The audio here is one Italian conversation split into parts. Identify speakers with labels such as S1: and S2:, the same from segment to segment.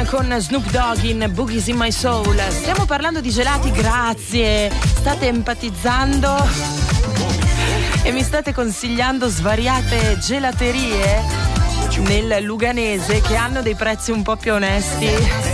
S1: con Snoop Dogg in Boogie's in My Soul. Stiamo parlando di gelati, grazie. State empatizzando e mi state consigliando svariate gelaterie nel Luganese che hanno dei prezzi un po' più onesti.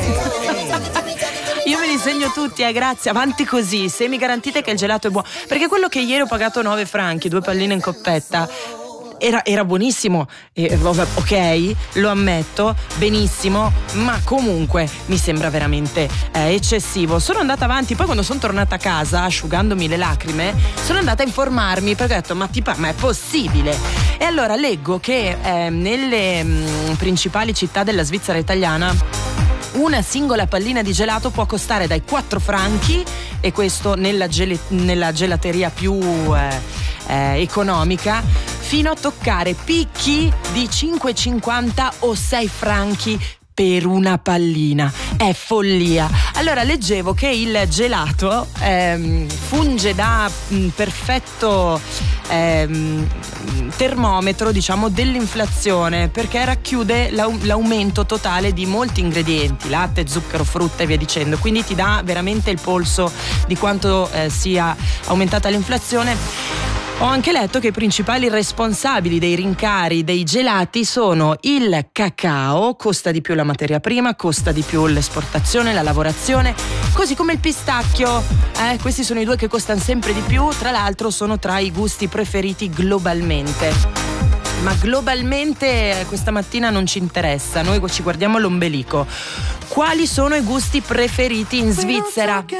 S1: Io me li segno tutti, grazie, avanti così, se mi garantite che il gelato è buono. Perché quello che ieri ho pagato 9 franchi, 2 palline in coppetta, era buonissimo, ok, lo ammetto, benissimo, ma comunque mi sembra veramente eccessivo. Sono andata avanti, poi quando sono tornata a casa asciugandomi le lacrime sono andata a informarmi, perché ho detto ma è possibile? E allora leggo che nelle principali città della Svizzera italiana una singola pallina di gelato può costare dai 4 franchi, e questo nella gelateria più economica, fino a toccare picchi di 5,50 o 6 franchi per una pallina. È follia. Allora leggevo che il gelato funge da perfetto termometro, diciamo, dell'inflazione, perché racchiude l'aumento totale di molti ingredienti, latte, zucchero, frutta e via dicendo, quindi ti dà veramente il polso di quanto sia aumentata l'inflazione. Ho anche letto che i principali responsabili dei rincari dei gelati sono il cacao, costa di più la materia prima, costa di più l'esportazione, la lavorazione, così come il pistacchio. Questi sono i due che costano sempre di più, tra l'altro sono tra i gusti preferiti globalmente. Ma globalmente questa mattina non ci interessa, noi ci guardiamo l'ombelico. Quali sono i gusti preferiti in Svizzera?